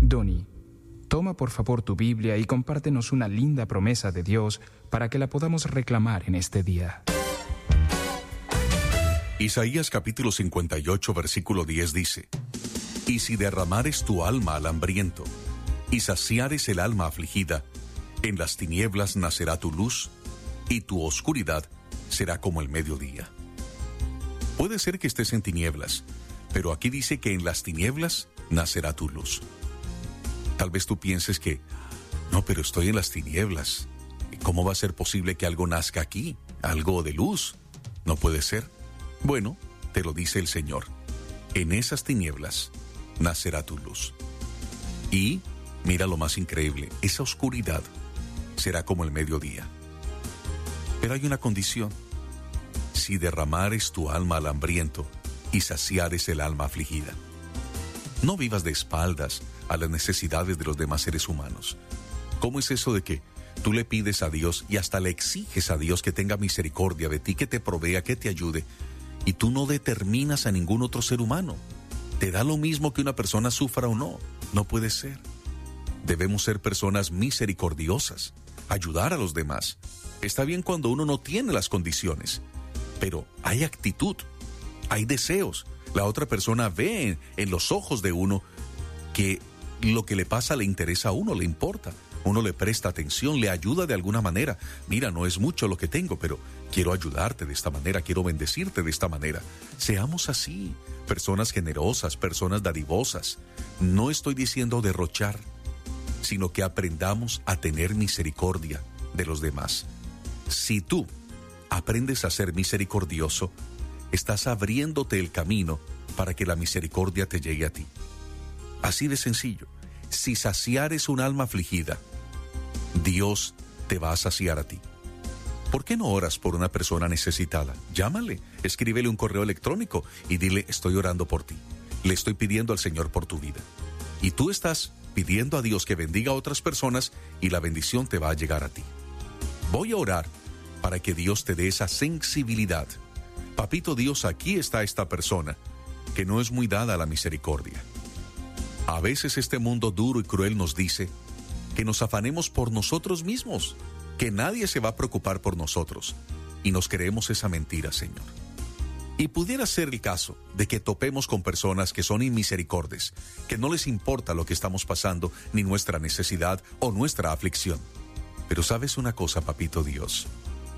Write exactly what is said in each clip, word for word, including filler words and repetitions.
Donnie, toma por favor tu Biblia y compártenos una linda promesa de Dios para que la podamos reclamar en este día. Isaías capítulo cincuenta y ocho, versículo diez dice: Y si derramares tu alma al hambriento, y saciares el alma afligida, en las tinieblas nacerá tu luz, y tu oscuridad será como el mediodía. Puede ser que estés en tinieblas, pero aquí dice que en las tinieblas nacerá tu luz. Tal vez tú pienses que, no, pero estoy en las tinieblas. ¿Cómo va a ser posible que algo nazca aquí? ¿Algo de luz? No puede ser. Bueno, te lo dice el Señor. En esas tinieblas nacerá tu luz. Y, mira lo más increíble, esa oscuridad será como el mediodía. Pero hay una condición. Si derramares tu alma al hambriento y saciares el alma afligida. No vivas de espaldas a las necesidades de los demás seres humanos. ¿Cómo es eso de que tú le pides a Dios y hasta le exiges a Dios que tenga misericordia de ti, que te provea, que te ayude, y tú no determinas a ningún otro ser humano? ¿Te da lo mismo que una persona sufra o no? No puede ser. Debemos ser personas misericordiosas, ayudar a los demás. Está bien cuando uno no tiene las condiciones, pero hay actitud, hay deseos. La otra persona ve en, en los ojos de uno que lo que le pasa le interesa a uno, le importa. Uno le presta atención, le ayuda de alguna manera. Mira, no es mucho lo que tengo, pero quiero ayudarte de esta manera, quiero bendecirte de esta manera. Seamos así, personas generosas, personas dadivosas. No estoy diciendo derrochar, sino que aprendamos a tener misericordia de los demás. Si tú aprendes a ser misericordioso, estás abriéndote el camino para que la misericordia te llegue a ti. Así de sencillo. Si saciares un alma afligida, Dios te va a saciar a ti. ¿Por qué no oras por una persona necesitada? Llámale, escríbele un correo electrónico y dile: estoy orando por ti. Le estoy pidiendo al Señor por tu vida. Y tú estás pidiendo a Dios que bendiga a otras personas y la bendición te va a llegar a ti. Voy a orar para que Dios te dé esa sensibilidad. Papito Dios, aquí está esta persona que no es muy dada a la misericordia. A veces este mundo duro y cruel nos dice que nos afanemos por nosotros mismos, que nadie se va a preocupar por nosotros, y nos creemos esa mentira, Señor. Y pudiera ser el caso de que topemos con personas que son inmisericordes, que no les importa lo que estamos pasando, ni nuestra necesidad o nuestra aflicción. Pero ¿sabes una cosa, Papito Dios?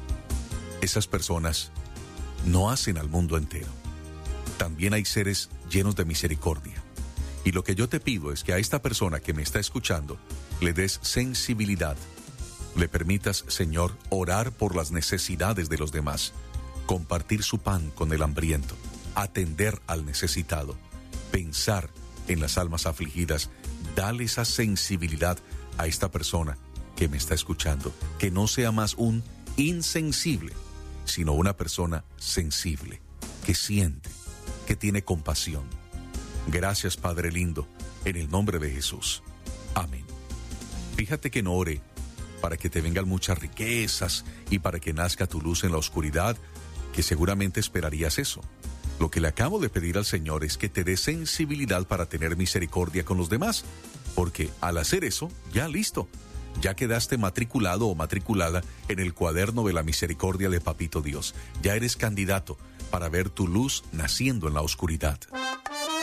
Esas personas no hacen al mundo entero. También hay seres llenos de misericordia. Y lo que yo te pido es que a esta persona que me está escuchando le des sensibilidad. Le permitas, Señor, orar por las necesidades de los demás, compartir su pan con el hambriento, atender al necesitado, pensar en las almas afligidas. Dale esa sensibilidad a esta persona que me está escuchando, que no sea más un insensible, sino una persona sensible, que siente, que tiene compasión. Gracias, Padre lindo, en el nombre de Jesús. Amén. Fíjate que no oré para que te vengan muchas riquezas y para que nazca tu luz en la oscuridad, que seguramente esperarías eso. Lo que le acabo de pedir al Señor es que te dé sensibilidad para tener misericordia con los demás, porque al hacer eso, ya listo, ya quedaste matriculado o matriculada en el cuaderno de la misericordia de Papito Dios. Ya eres candidato para ver tu luz naciendo en la oscuridad.